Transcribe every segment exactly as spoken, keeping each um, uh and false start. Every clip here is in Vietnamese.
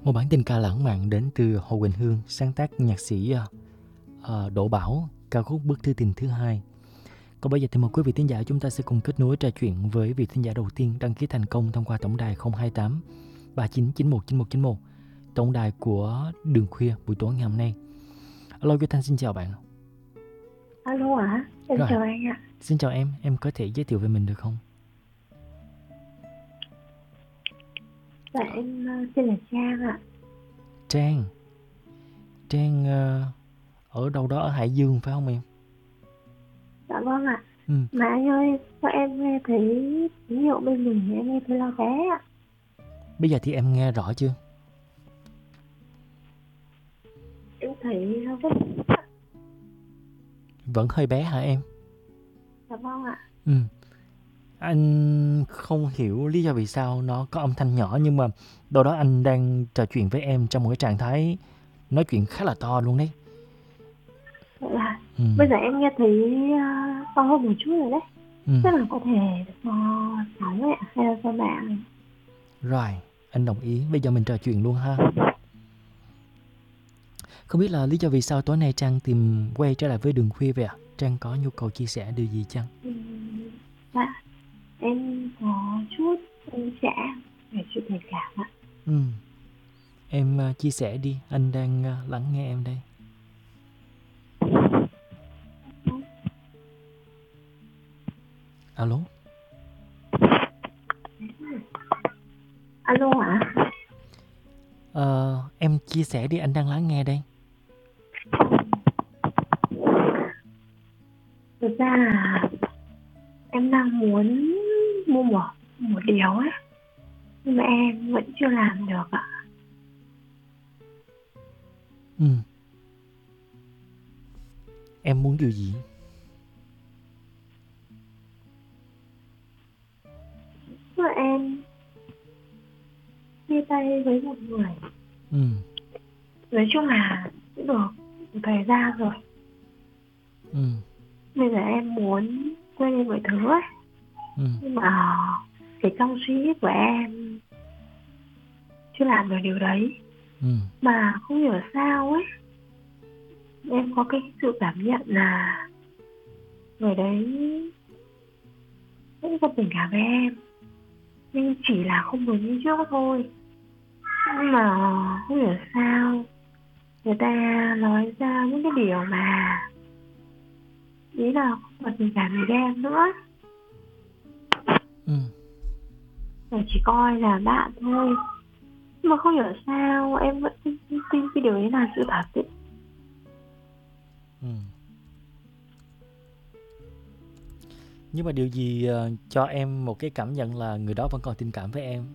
Một bản tình ca lãng mạn đến từ Hồ Quỳnh Hương, sáng tác nhạc sĩ uh, Đỗ Bảo, ca khúc Bức thư tình thứ hai. Còn bây giờ thì mời quý vị thính giả chúng ta sẽ cùng kết nối trò chuyện với vị thính giả đầu tiên đăng ký thành công thông qua tổng đài không hai tám ba chín chín một chín một chín một, tổng đài của Đường Khuya buổi tối ngày hôm nay. Alo, Duy Thanh xin chào bạn. Alo ạ, à? Em Rồi. chào anh ạ. Xin chào em, em có thể giới thiệu về mình được không? Dạ em uh, tên là Trang ạ. Trang. Trang uh, ở đâu đó ở Hải Dương phải không em? Dạ vâng ạ. Ừ. Mà anh ơi, sao em nghe thấy tín hiệu bên mình, em nghe thấy lo bé ạ. Bây giờ thì em nghe rõ chưa? Em thấy rất... Vẫn hơi bé hả em? Dạ vâng ạ. Ừ. Anh không hiểu lý do vì sao nó có âm thanh nhỏ, nhưng mà đâu đó anh đang trò chuyện với em trong một cái trạng thái nói chuyện khá là to luôn đấy. Vậy là Ừ. bây giờ em nghe thấy uh, to hơn một chút rồi đấy. Ừ. Chắc là có thể do sóng ấy ạ, hay là do bạn. Rồi, anh đồng ý. Bây giờ mình trò chuyện luôn ha. Không biết là lý do vì sao tối nay Trang tìm quay trở lại với Đường Khuya vậy ạ? Trang có nhu cầu chia sẻ điều gì chăng? Ừ. Dạ, em có chút chia sẻ về chuyện tình cảm ạ. Ừ. Em uh, chia sẻ đi, anh đang uh, lắng nghe em đây. Alo. Alo ạ. À? Ờ, em chia sẻ đi, anh đang lắng nghe đây. Thực ra là em đang muốn mua một, một điều ấy, nhưng mà em vẫn chưa làm được ạ. Ừ. Em muốn điều gì? Mà em chia tay với một người. Ừ. Nói chung là cũng được một thời gian rồi. Ừ. Bây giờ em muốn quên đi mọi thứ ấy. Ừ. Nhưng mà cái trong suy nghĩ của em chưa làm được điều đấy. Ừ. Mà không hiểu sao ấy, em có cái sự cảm nhận là người đấy vẫn có tình cảm với em, nhưng chỉ là không được như trước thôi. Nhưng mà không hiểu sao người ta nói ra những cái điều mà ý là không còn tình cảm gì với em nữa. Ừ. Mình chỉ coi là bạn thôi. Nhưng mà không hiểu sao em vẫn tin, tin, tin cái điều ấy là sự thật ấy. Ừ. Nhưng mà điều gì uh, cho em một cái cảm nhận là người đó vẫn còn tình cảm với em?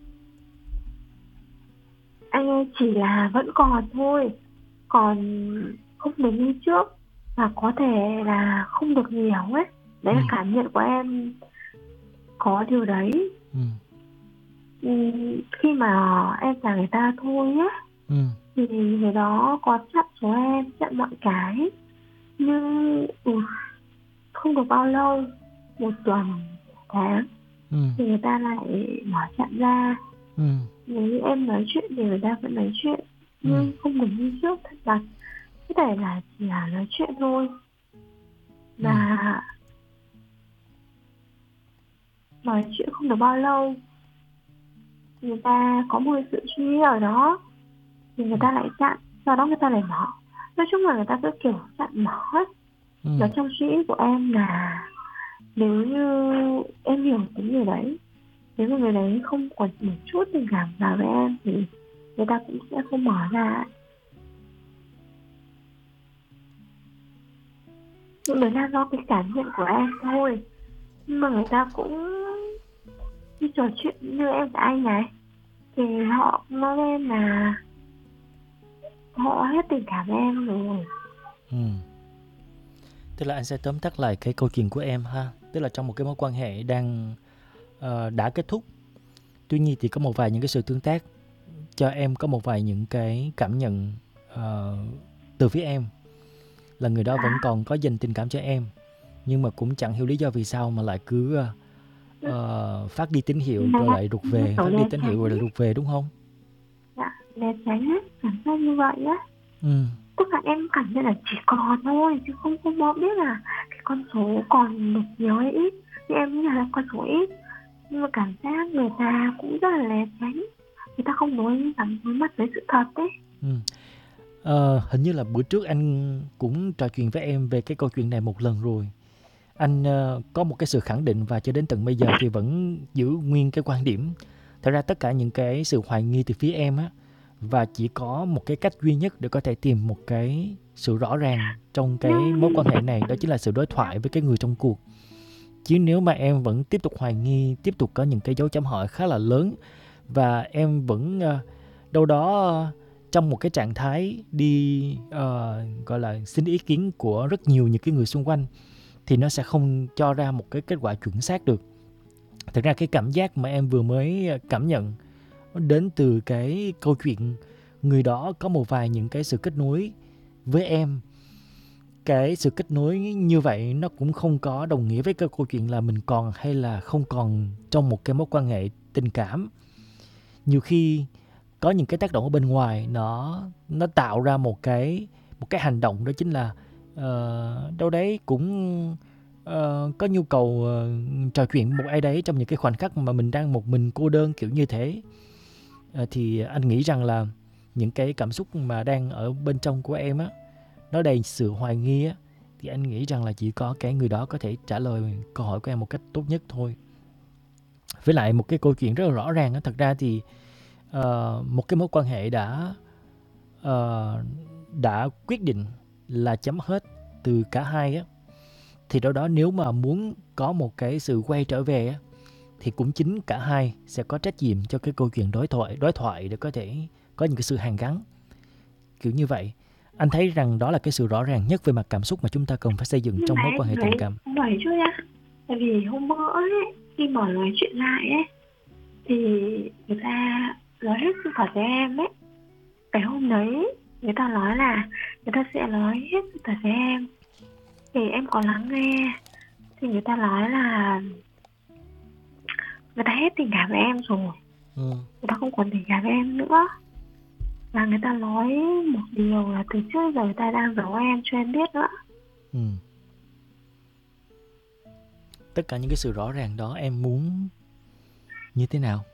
Anh ơi, chỉ là vẫn còn thôi. Còn không được như trước. Và có thể là không được nhiều ấy. Đấy Ừ. là cảm nhận của em. Có điều đấy. Ừ. Ừ, khi mà em là người ta thôi á, Ừ. thì người đó có chặn số em, chặn mọi cái. Nhưng ừ, không được bao lâu, một tuần, một tháng, Ừ. thì người ta lại mở chặn ra. Ừ. Nếu như em nói chuyện thì người ta vẫn nói chuyện, nhưng Ừ. không được như trước. Thật là có thể là chỉ là nói chuyện thôi. Mà ừ. nói chuyện không được bao lâu, người ta có một sự suy nghĩ ở đó, thì người ta lại chặn, sau đó người ta lại mở. Nói chung là người ta cứ kiểu chặn mở hết. Ừ. Và trong suy nghĩ của em là nếu như em hiểu tính người đấy, nếu mà người đấy không còn một chút tình cảm nào với em, thì người ta cũng sẽ không mở ra. Nhưng đấy là do cái cảm nhận của em thôi. Nhưng mà người ta cũng đi trò chuyện như em và anh này, thì họ nói với em là họ hết tình cảm với em rồi. Ừ. Tức là anh sẽ tóm tắt lại cái câu chuyện của em ha. Tức là trong một cái mối quan hệ đang uh, đã kết thúc, tuy nhiên thì có một vài những cái sự tương tác, cho em có một vài những cái cảm nhận uh, từ phía em là người đó vẫn còn có dành tình cảm cho em, nhưng mà cũng chẳng hiểu lý do vì sao mà lại cứ uh, uh, phát đi tín hiệu rồi lại rụt về, phát đi tín hiệu rồi lại rụt về, đúng không? Dạ. né tránh ấy, cảm giác như vậy á. Ừm. Tức là em cảm nhận là chỉ còn thôi, chứ không không có biết là cái con số còn được nhiều hay ít. Nhưng em nghĩ là con số ít, nhưng mà cảm giác người ta cũng rất là né tránh, người ta không đối dám đối mặt với sự thật ấy. Ừm. Ờ, hình như là bữa trước anh cũng trò chuyện với em về cái câu chuyện này một lần rồi. Anh ờ, có một cái sự khẳng định và cho đến tận bây giờ thì vẫn giữ nguyên cái quan điểm. Thật ra tất cả những cái sự hoài nghi từ phía em á, và chỉ có một cái cách duy nhất để có thể tìm một cái sự rõ ràng trong cái mối Nhưng quan hệ này, đó chính là sự đối thoại với cái người trong cuộc. Chứ nếu mà em vẫn tiếp tục hoài nghi, tiếp tục có những cái dấu chấm hỏi khá là lớn, và em vẫn ờ, đâu đó ờ, trong một cái trạng thái đi ờ, gọi là xin ý kiến của rất nhiều những cái người xung quanh, thì nó sẽ không cho ra một cái kết quả chuẩn xác được. Thật ra cái cảm giác mà em vừa mới cảm nhận đến từ cái câu chuyện người đó có một vài những cái sự kết nối với em. Cái sự kết nối như vậy nó cũng không có đồng nghĩa với cái câu chuyện là mình còn hay là không còn trong một cái mối quan hệ tình cảm. Nhiều khi có những cái tác động ở bên ngoài nó nó tạo ra một cái một cái hành động, đó chính là ờ, đâu đấy cũng ờ, có nhu cầu ờ, trò chuyện một ai đấy trong những cái khoảnh khắc mà mình đang một mình cô đơn kiểu như thế. Ờ, thì anh nghĩ rằng là những cái cảm xúc mà đang ở bên trong của em á, nó đầy sự hoài nghi á, thì anh nghĩ rằng là chỉ có cái người đó có thể trả lời câu hỏi của em một cách tốt nhất thôi. Với lại một cái câu chuyện rất là rõ ràng á, thật ra thì ờ, một cái mối quan hệ đã ờ, đã quyết định là chấm hết từ cả hai á, thì đâu đó nếu mà muốn có một cái sự quay trở về á, thì cũng chính cả hai sẽ có trách nhiệm cho cái câu chuyện đối thoại đối thoại để có thể có những cái sự hàn gắn kiểu như vậy. Anh thấy rằng đó là cái sự rõ ràng nhất về mặt cảm xúc mà chúng ta cần phải xây dựng nhưng trong mà mối em quan hệ tình thấy cảm. không phải chứ nhá. Tại vì hôm bữa ấy, khi mà nói chuyện lại ấy, thì người ta nói hết sự thật với em ấy. Cái hôm đấy người ta nói là người ta sẽ nói hết sự thật với em, thì em có lắng nghe. Thì người ta nói là người ta hết tình cảm với em rồi, Ừ. người ta không còn tình cảm với em nữa. Và người ta nói một điều là từ trước giờ người ta đang giấu em cho em biết nữa. Ừ. Tất cả những cái sự rõ ràng đó em muốn như thế nào?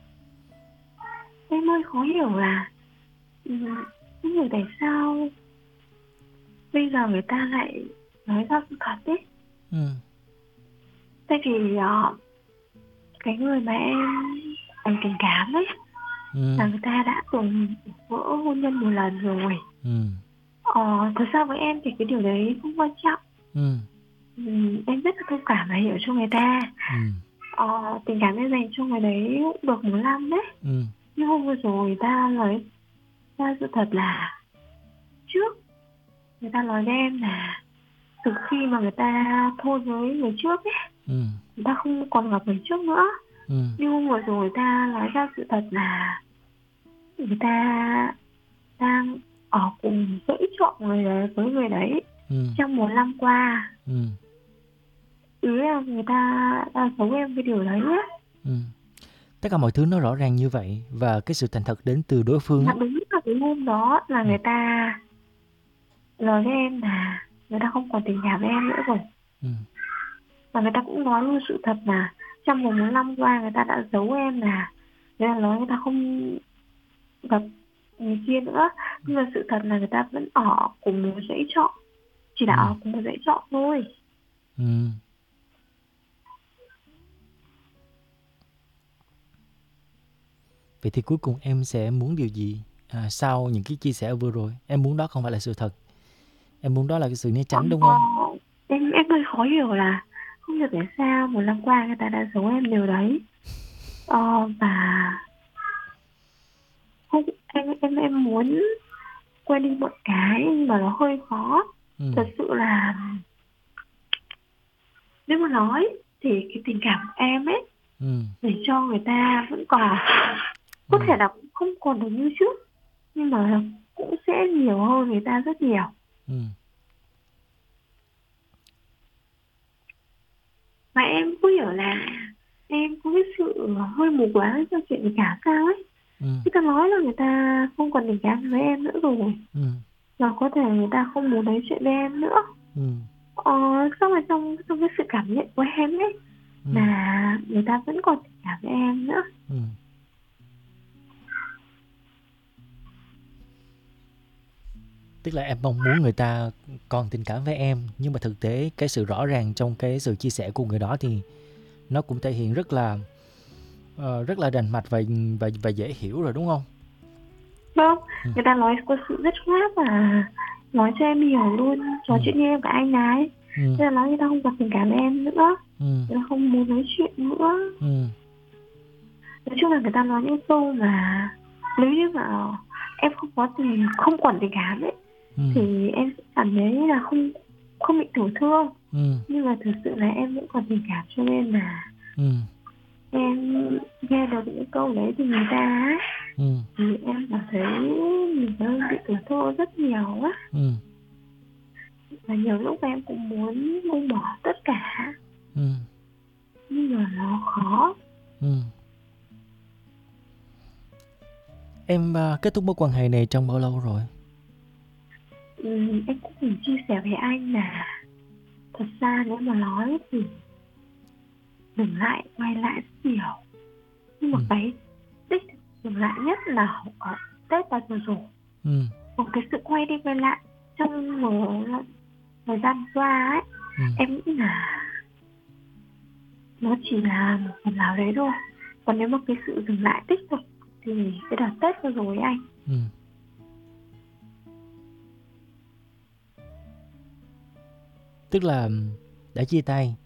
Em ơi khó hiểu là những người tại sao bây giờ người ta lại nói ra sự thật ấy. Ừ. Tại vì uh, cái người mà em dành tình cảm ấy Ừ. là người ta đã từng vỡ hôn nhân một lần rồi. Ừ. Ờ, thật ra với em thì cái điều đấy không quan trọng. Ừ. Ừ, em rất là thông cảm và hiểu cho người ta. Ừ. Ờ, tình cảm em dành cho người đấy cũng được một năm đấy. Ừ. Nhưng hôm vừa rồi người ta nói ra sự thật là trước người ta nói với em là từ khi mà người ta thôi với người trước ấy, Ừ. người ta không còn gặp người trước nữa. Ừ. Nhưng hôm vừa rồi người ta nói ra sự thật là người ta đang ở cùng dãy trọ người đấy với người đấy Ừ. trong một năm qua. Ừ. Ý là người ta đang giấu em cái điều đấy á. Ừ. Tất cả mọi thứ nó rõ ràng như vậy, và cái sự thành thật đến từ đối phương Mà á. đúng là cái hôm đó là Ừ. người ta nói với em là người ta không còn tình cảm với em nữa rồi. Ừ. Và người ta cũng nói luôn sự thật là trong vòng một năm qua người ta đã giấu em, là người ta nói người ta không gặp người kia nữa. Nhưng mà sự thật là người ta vẫn ở cùng một dãy trọ, chỉ là Ừ. ở cùng một dãy trọ thôi. Ừ. Vậy thì cuối cùng em sẽ muốn điều gì à, sau những cái chia sẻ vừa rồi? Em muốn đó không phải là sự thật, em muốn đó là cái sự né Ờ, tránh đúng không? em em hơi khó hiểu là không hiểu tại sao một năm qua người ta đã giấu em điều đấy. Ờ, và không, em em em muốn quên đi một cái nhưng mà nó hơi khó. Ừ. Thật sự là nếu mà nói thì cái tình cảm của em ấy Ừ. để cho người ta vẫn còn, có Ừ. thể là cũng không còn được như trước, nhưng mà cũng sẽ nhiều hơn người ta rất nhiều. Ừ. Và em có hiểu là em có cái sự hơi mù quáng trong chuyện tình cảm sao ấy. Ừm. Người ta nói là người ta không còn tình cảm với em nữa rồi. Ừm. Và có thể người ta không muốn nói chuyện với em nữa. Ừm. Ờ, xong rồi trong trong cái sự cảm nhận của em ấy, Ừm. là người ta vẫn còn tình cảm với em nữa. Ừm. Tức là em mong muốn người ta còn tình cảm với em, nhưng mà thực tế cái sự rõ ràng trong cái sự chia sẻ của người đó thì nó cũng thể hiện rất là ờ, rất là rành mạch và và và dễ hiểu rồi, đúng không? Vâng, Ừm. người ta nói có sự dứt khoát và nói cho em hiểu luôn, trò Ừm. chuyện như em và anh ấy. Ừm. Thế là nói người ta không còn tình cảm với em nữa, Ừm. người ta không muốn nói chuyện nữa. Ừm. Nói chung là người ta nói những câu mà nếu như mà em không có tình không còn tình cảm ấy, Ừm. thì em sẽ cảm thấy là không không bị tổn thương. Ừm. Nhưng mà thực sự là em vẫn còn tình cảm, cho nên là Ừm. em nghe được những câu đấy từ người ta ấy, Ừm. thì em cảm thấy mình đang bị tổn thương rất nhiều á. Ừm. Và nhiều lúc em cũng muốn buông bỏ tất cả, Ừm. nhưng mà nó khó. Ừm. Em à, kết thúc mối quan hệ này trong bao lâu rồi? Ừm, em cũng từng chia sẻ với anh là thật ra nếu mà nói thì dừng lại, quay lại rất nhiều. Nhưng mà Ừm. cái đích dừng lại nhất là ở Tết đã vừa rồi. Ừm. Một cái sự quay đi quay lại trong một thời gian qua ấy, Ừm. em nghĩ là nó chỉ là một phần nào đấy thôi. Còn nếu mà cái sự dừng lại tích cực thì cái đợt Tết vừa rồi anh. Ừm. Tức là đã chia tay